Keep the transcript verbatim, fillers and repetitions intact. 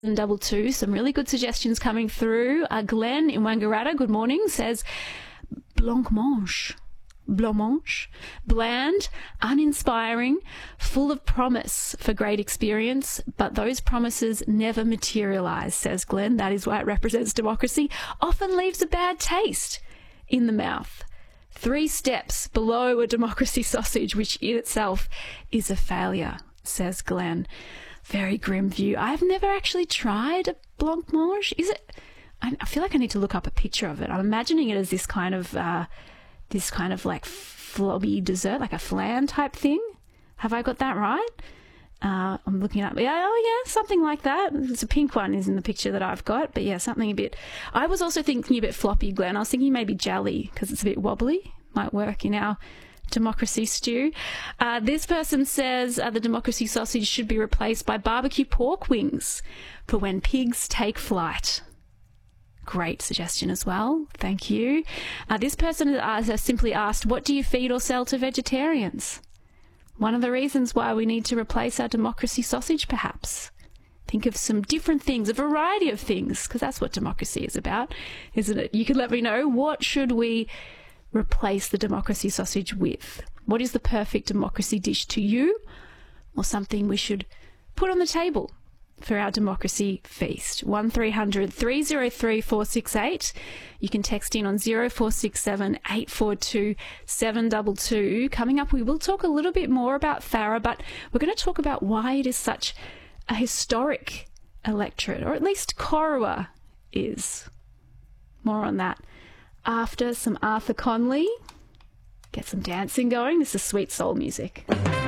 Double two, some really good suggestions coming through. Uh, Glenn in Wangaratta, good morning, says blancmange. Blancmange. Bland, uninspiring, full of promise for great experience, but those promises never materialise, says Glenn. That is why it represents democracy. Often leaves a bad taste in the mouth. Three steps below a democracy sausage, which in itself is a failure, says Glenn. Very grim view. I've never actually tried a blancmange. Is it? I, I feel like I need to look up a picture of it. I'm imagining it as this kind of, uh, this kind of like flobby dessert, like a flan type thing. Have I got that right? Uh, I'm looking up. Yeah, oh yeah, something like that. It's a pink one is in the picture that I've got, but yeah, something a bit. I was also thinking a bit floppy, Glenn. I was thinking maybe jelly because it's a bit wobbly. Might work in our democracy stew. Uh, this person says uh, the democracy sausage should be replaced by barbecue pork wings for when pigs take flight. Great suggestion as well. Thank you. Uh, this person has simply asked, what do you feed or sell to vegetarians? One of the reasons why we need to replace our democracy sausage, perhaps. Think of some different things, a variety of things, because that's what democracy is about, isn't it? You can let me know, what should we replace the democracy sausage with? What is the perfect democracy dish to you, or something we should put on the table for our democracy feast? one three hundred three oh three four six eight. You can text in on zero four six seven eight four two seven two two. Coming up, we will talk a little bit more about Farrer, but we're going to talk about why it is such a historic electorate, or at least Corowa is. More on that after some Arthur Conley. Get some dancing going. This is sweet soul music.